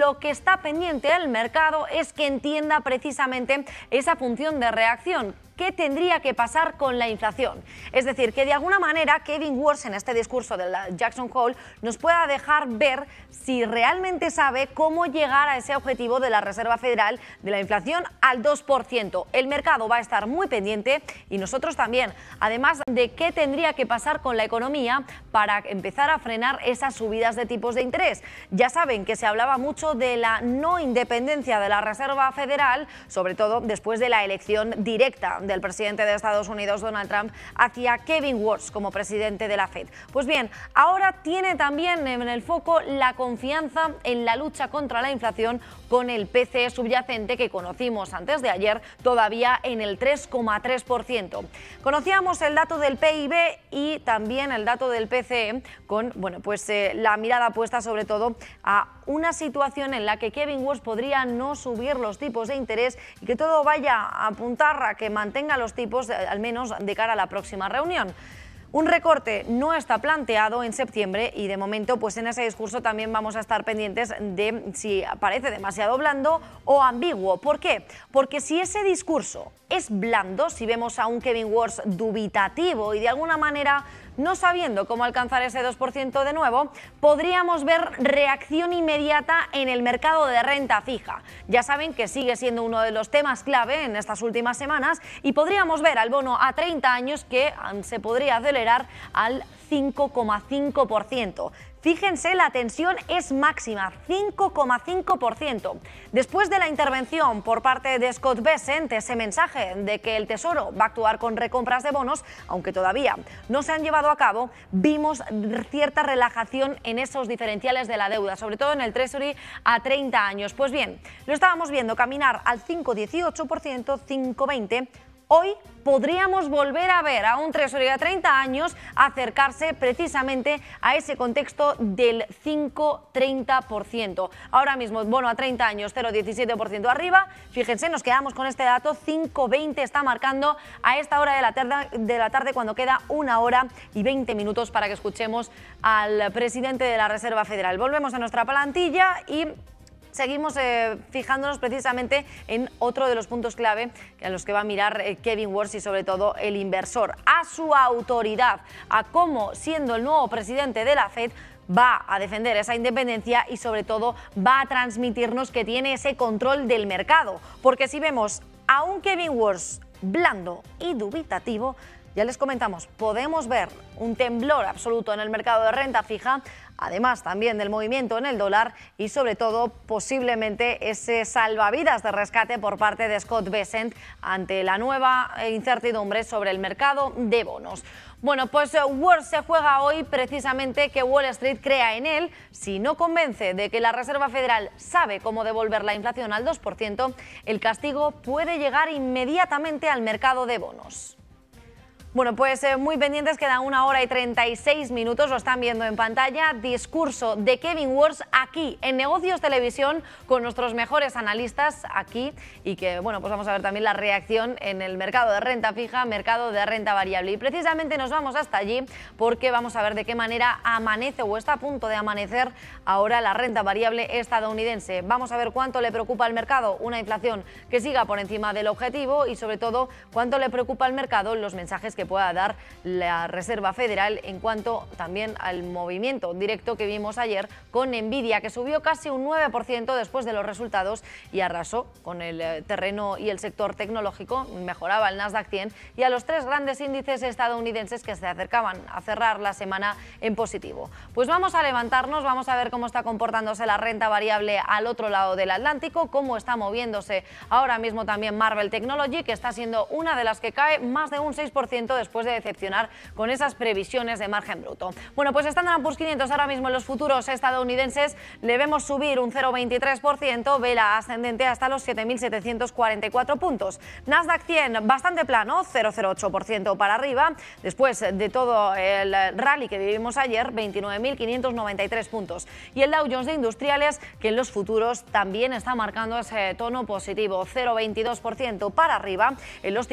lo que está pendiente el mercado es que entienda precisamente esa función de reacción. ¿Qué tendría que pasar con la inflación? Es decir, que de alguna manera Kevin Warsh en este discurso de la Jackson Hole nos pueda dejar ver si realmente sabe cómo llegar a ese objetivo de la Reserva Federal de la inflación al 2%. El mercado va a estar muy pendiente y nosotros también, además de qué tendría que pasar con la economía para empezar a frenar esas subidas de tipos de interés. Ya saben que se hablaba mucho de la no independencia de la Reserva Federal, sobre todo después de la elección directa del presidente de Estados Unidos, Donald Trump, hacia Kevin Warsh como presidente de la Fed. Pues bien, ahora tiene también en el foco la confianza en la lucha contra la inflación con el PCE subyacente que conocimos antes de ayer todavía en el 3,3%. Conocíamos el dato del PIB y también el dato del PCE con la mirada puesta sobre todo a una situación en la que Kevin Warsh podría no subir los tipos de interés y que todo vaya a apuntar a que mantenga los tipos al menos de cara a la próxima reunión. Un recorte no está planteado en septiembre y de momento pues en ese discurso también vamos a estar pendientes de si parece demasiado blando o ambiguo. ¿Por qué? Porque si ese discurso es blando, si vemos a un Kevin Warsh dubitativo y de alguna manera no sabiendo cómo alcanzar ese 2% de nuevo, podríamos ver reacción inmediata en el mercado de renta fija. Ya saben que sigue siendo uno de los temas clave en estas últimas semanas y podríamos ver al bono a 30 años que se podría acelerar al 5,5%. Fíjense, la tensión es máxima, 5,5%. Después de la intervención por parte de Scott Bessent, ese mensaje de que el Tesoro va a actuar con recompras de bonos, aunque todavía no se han llevado a cabo, vimos cierta relajación en esos diferenciales de la deuda, sobre todo en el Treasury a 30 años. Pues bien, lo estábamos viendo caminar al 5,18%, 5,20%. Hoy podríamos volver a ver a un Treasury a 30 años acercarse precisamente a ese contexto del 5,30%. Ahora mismo, bono a 30 años, 0,17% arriba. Fíjense, nos quedamos con este dato, 5,20 está marcando a esta hora de la tarde cuando queda 1 hora y 20 minutos para que escuchemos al presidente de la Reserva Federal. Volvemos a nuestra plantilla y seguimos fijándonos precisamente en otro de los puntos clave a los que va a mirar Kevin Warsh y sobre todo el inversor, a su autoridad, a cómo, siendo el nuevo presidente de la Fed, va a defender esa independencia y sobre todo va a transmitirnos que tiene ese control del mercado. Porque si vemos a un Kevin Warsh blando y dubitativo, ya les comentamos, podemos ver un temblor absoluto en el mercado de renta fija, además también del movimiento en el dólar y sobre todo posiblemente ese salvavidas de rescate por parte de Scott Bessent ante la nueva incertidumbre sobre el mercado de bonos. Bueno, pues Warsh se juega hoy precisamente que Wall Street crea en él. Si no convence de que la Reserva Federal sabe cómo devolver la inflación al 2%, el castigo puede llegar inmediatamente al mercado de bonos. Bueno, pues muy pendientes, quedan 1 hora y 36 minutos, lo están viendo en pantalla, discurso de Kevin Warsh aquí en Negocios Televisión con nuestros mejores analistas aquí y que, bueno, pues vamos a ver también la reacción en el mercado de renta fija, mercado de renta variable y precisamente nos vamos hasta allí porque vamos a ver de qué manera amanece o está a punto de amanecer ahora la renta variable estadounidense. Vamos a ver cuánto le preocupa al mercado una inflación que siga por encima del objetivo y sobre todo cuánto le preocupa al mercado los mensajes que pueda dar la Reserva Federal en cuanto también al movimiento directo que vimos ayer con Nvidia, que subió casi un 9% después de los resultados y arrasó con el terreno y el sector tecnológico, mejoraba el Nasdaq 100 y a los 3 grandes índices estadounidenses que se acercaban a cerrar la semana en positivo. Pues vamos a levantarnos, vamos a ver cómo está comportándose la renta variable al otro lado del Atlántico, cómo está moviéndose ahora mismo también Marvell Technology, que está siendo una de las que cae más de un 6% después de decepcionar con esas previsiones de margen bruto. Bueno, pues Standard & Poor's 500 ahora mismo en los futuros estadounidenses le vemos subir un 0,23%, vela ascendente hasta los 7.744 puntos. Nasdaq 100 bastante plano, 0,08% para arriba, después de todo el rally que vivimos ayer, 29.593 puntos. Y el Dow Jones de Industriales, que en los futuros también está marcando ese tono positivo, 0,22% para arriba, en los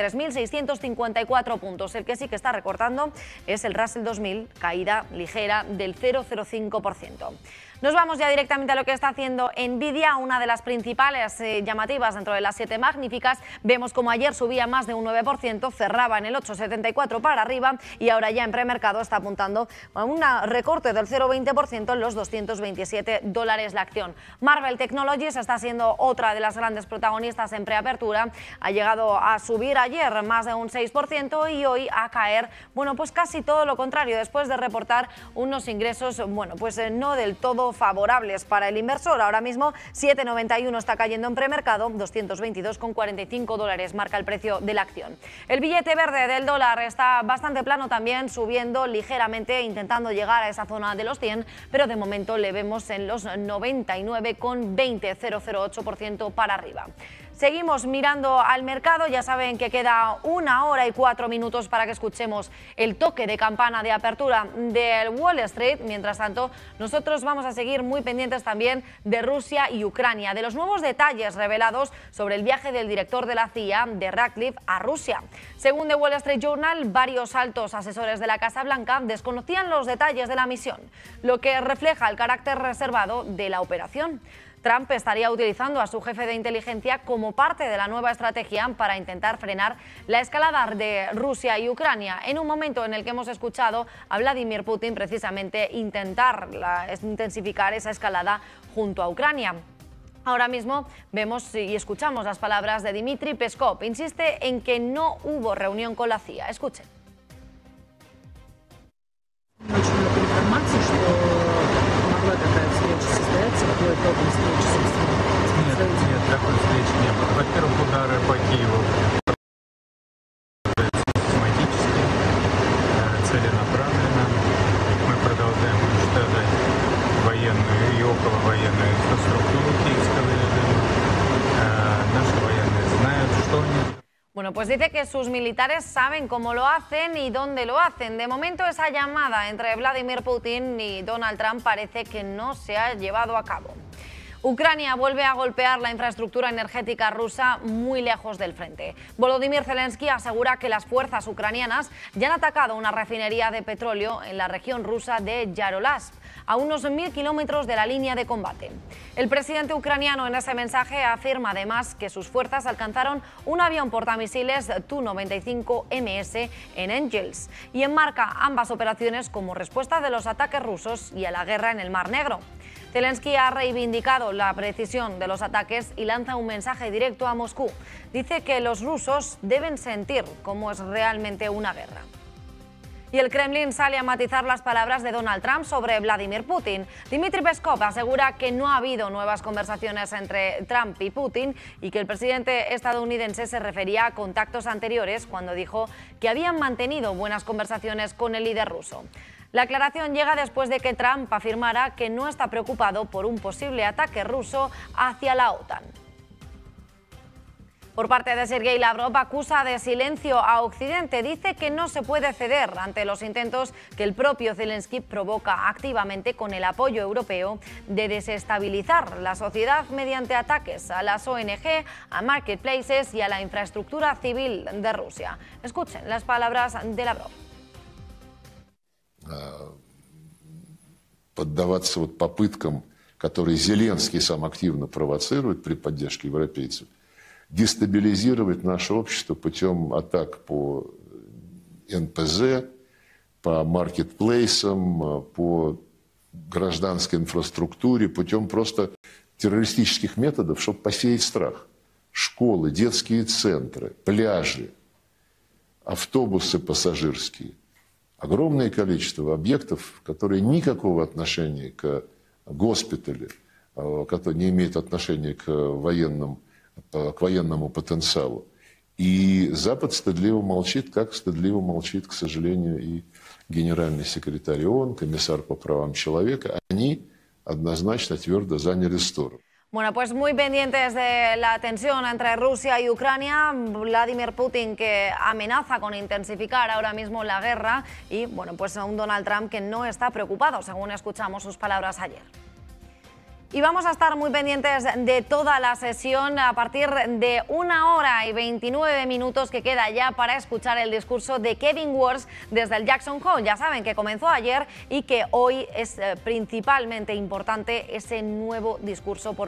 53.654 puntos. El que sí que está recortando es el Russell 2000, caída ligera del 0,05%. Nos vamos ya directamente a lo que está haciendo Nvidia, una de las principales llamativas dentro de las 7 magníficas. Vemos como ayer subía más de un 9%, cerraba en el 8,74 para arriba y ahora ya en premercado está apuntando a un recorte del 0,20% en los $227 la acción. Marvell Technologies está siendo otra de las grandes protagonistas en preapertura. Ha llegado a subir ayer más de un 6% y hoy a caer, bueno, pues casi todo lo contrario, después de reportar unos ingresos, bueno, pues no del todo favorables para el inversor. Ahora mismo 7,91 está cayendo en premercado, $222,45 marca el precio de la acción. El billete verde del dólar está bastante plano también, subiendo ligeramente, intentando llegar a esa zona de los 100, pero de momento le vemos en los 99,20, 0,08% para arriba. Seguimos mirando al mercado, ya saben que queda 1 hora y 4 minutos para que escuchemos el toque de campana de apertura del Wall Street. Mientras tanto, nosotros vamos a seguir muy pendientes también de Rusia y Ucrania, de los nuevos detalles revelados sobre el viaje del director de la CIA, de Ratcliffe, a Rusia. Según The Wall Street Journal, varios altos asesores de la Casa Blanca desconocían los detalles de la misión, lo que refleja el carácter reservado de la operación. Trump estaría utilizando a su jefe de inteligencia como parte de la nueva estrategia para intentar frenar la escalada de Rusia y Ucrania, en un momento en el que hemos escuchado a Vladimir Putin precisamente intensificar esa escalada junto a Ucrania. Ahora mismo vemos y escuchamos las palabras de Dmitry Peskov. Insiste en que no hubo reunión con la CIA. Escuchen. Нет, такой встречи не было. Во-первых, удары по Киеву систематически, целенаправленно. Мы продолжаем уничтожать военную и околовоенную инфраструктуру киевского режима. Наши военные знают, что они... Bueno, pues dice que sus militares saben cómo lo hacen y dónde lo hacen. De momento esa llamada entre Vladimir Putin y Donald Trump parece que no se ha llevado a cabo. Ucrania vuelve a golpear la infraestructura energética rusa muy lejos del frente. Volodymyr Zelensky asegura que las fuerzas ucranianas ya han atacado una refinería de petróleo en la región rusa de Yaroslavl, a unos 1000 kilómetros de la línea de combate. El presidente ucraniano en ese mensaje afirma además que sus fuerzas alcanzaron un avión portamisiles Tu-95MS en Engels y enmarca ambas operaciones como respuesta de los ataques rusos y a la guerra en el Mar Negro. Zelensky ha reivindicado la precisión de los ataques y lanza un mensaje directo a Moscú. Dice que los rusos deben sentir cómo es realmente una guerra. Y el Kremlin sale a matizar las palabras de Donald Trump sobre Vladimir Putin. Dmitry Peskov asegura que no ha habido nuevas conversaciones entre Trump y Putin y que el presidente estadounidense se refería a contactos anteriores cuando dijo que habían mantenido buenas conversaciones con el líder ruso. La aclaración llega después de que Trump afirmara que no está preocupado por un posible ataque ruso hacia la OTAN. Por parte de Sergei Lavrov, acusa de silencio a Occidente. Dice que no se puede ceder ante los intentos que el propio Zelensky provoca activamente con el apoyo europeo de desestabilizar la sociedad mediante ataques a las ONG, a marketplaces y a la infraestructura civil de Rusia. Escuchen las palabras de Lavrov. Поддаваться попыткам, которые Зеленский сам активно провоцирует при поддержке европейцев, дестабилизировать наше общество путем атак по НПЗ, по маркетплейсам, по гражданской инфраструктуре, путем просто террористических методов, чтобы посеять страх. Школы, детские центры, пляжи, автобусы пассажирские. Огромное количество объектов, которые никакого отношения к госпиталю, которые не имеют отношения к военному потенциалу. И Запад стыдливо молчит, как стыдливо молчит, к сожалению, и генеральный секретарь ООН, комиссар по правам человека. Они однозначно твердо заняли сторону. Bueno, pues muy pendientes de la tensión entre Rusia y Ucrania, Vladimir Putin que amenaza con intensificar ahora mismo la guerra y, bueno, pues un Donald Trump que no está preocupado, según escuchamos sus palabras ayer. Y vamos a estar muy pendientes de toda la sesión a partir de 1h29 que queda ya para escuchar el discurso de Kevin Walsh desde el Jackson Hole. Ya saben que comenzó ayer y que hoy es principalmente importante ese nuevo discurso por